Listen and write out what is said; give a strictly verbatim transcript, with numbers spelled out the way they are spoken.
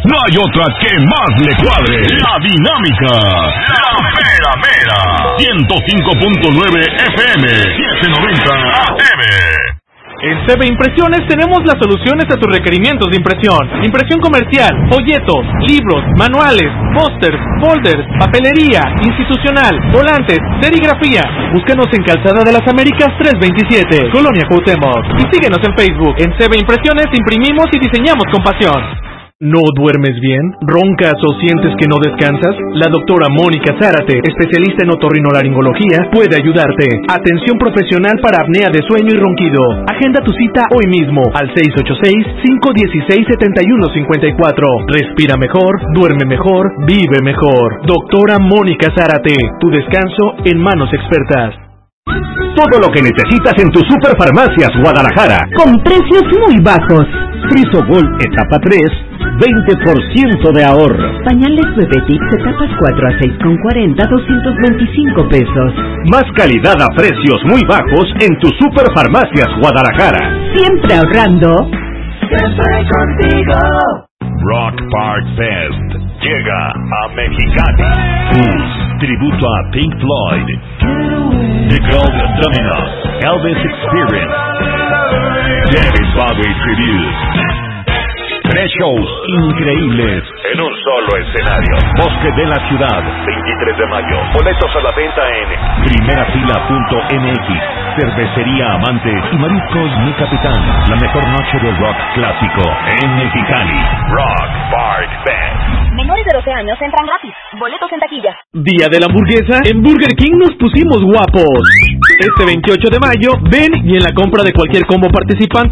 no hay otra que más le cuadre. La dinámica, la mera mera. ciento cinco punto nueve F M, setecientos noventa A M. En C B Impresiones tenemos las soluciones a tus requerimientos de impresión. Impresión comercial, folletos, libros, manuales, pósters, folders, papelería, institucional, volantes, serigrafía. Búscanos en Calzada de las Américas trescientos veintisiete, Colonia Cuauhtémoc. Y síguenos en Facebook. En C B Impresiones imprimimos y diseñamos con pasión. ¿No duermes bien? ¿Roncas o sientes que no descansas? La doctora Mónica Zárate, especialista en otorrinolaringología, puede ayudarte. Atención profesional para apnea de sueño y ronquido. Agenda tu cita hoy mismo al seis ocho seis, cinco uno seis, siete uno cinco cuatro. Respira mejor, duerme mejor, vive mejor. Doctora Mónica Zárate, tu descanso en manos expertas. Todo lo que necesitas en tu Superfarmacias Guadalajara. Con precios muy bajos. Friso Gold etapa tres, veinte por ciento de ahorro. Pañales Bebetix etapas cuatro a seis con cuarenta, doscientos veinticinco pesos. Más calidad a precios muy bajos en tu Superfarmacias Guadalajara. Siempre ahorrando. Siempre contigo. Rock Park Fest llega a Mexicali. Pulse, tributo a Pink Floyd, The Gold Dominos, Elvis Experience, David Bowie Tribute. Tres shows increíbles en un solo escenario. Bosque de la Ciudad, veintitrés de mayo. Boletos a la venta en primera fila punto M X. Cervecería Amante y Mariscos Mi Capitán. La mejor noche de rock clásico en Mexicali. Rock Park Fest. Menores de doce años entran gratis. Boletos en taquilla. Día de la hamburguesa. En Burger King nos pusimos guapos. Este veintiocho de mayo, ven y en la compra de cualquier combo participante